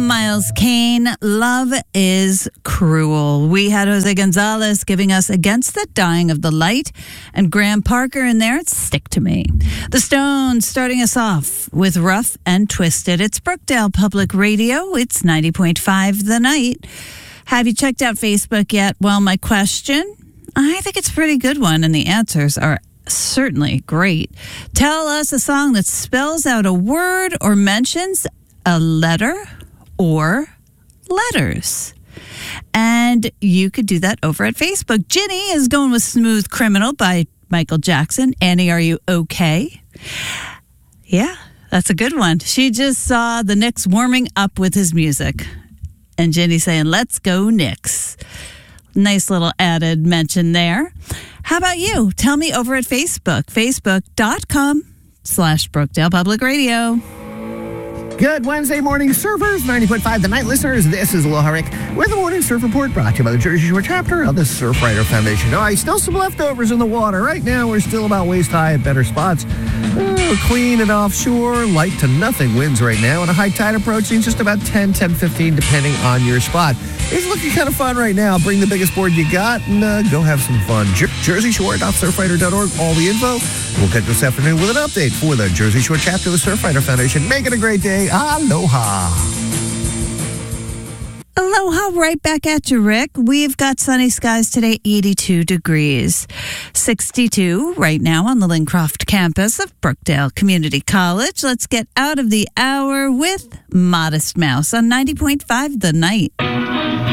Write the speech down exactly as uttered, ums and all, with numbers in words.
Miles Kane, Love is Cruel. We had Jose Gonzalez giving us Against the Dying of the Light, and Graham Parker in there, it's Stick to Me. The Stones starting us off with Rough and Twisted. It's Brookdale Public Radio. It's ninety point five The Night. Have you checked out Facebook yet? Well, my question, I think it's a pretty good one, and the answers are certainly great. Tell us a song that spells out a word or mentions a letter or letters. And you could do that over at Facebook. Ginny is going with Smooth Criminal by Michael Jackson. Annie, are you okay? Yeah, that's a good one. She just saw the Knicks warming up with his music. And Ginny saying, let's go Knicks. Nice little added mention there. How about you? Tell me over at Facebook. Facebook.com slash Brookdale Public Radio. Good Wednesday morning, surfers. ninety point five The Night listeners. This is Aloha Rick with the Morning Surf Report brought to you by the Jersey Shore chapter of the Surfrider Foundation. All right, still some leftovers in the water. Right now, we're still about waist high at better spots. Oh, clean and offshore, light to nothing winds right now, and a high tide approaching just about ten, ten fifteen, depending on your spot. It's looking kind of fun right now. Bring the biggest board you got and uh, go have some fun. Jer- jersey shore dot surfrider dot org, all the info. We'll catch this afternoon with an update for the Jersey Shore chapter of the Surfrider Foundation. Make it a great day. Aloha. Aloha, right back at you, Rick. We've got sunny skies today, eighty-two degrees. sixty-two right now on the Lincroft campus of Brookdale Community College. Let's get out of the hour with Modest Mouse on ninety point five The Night.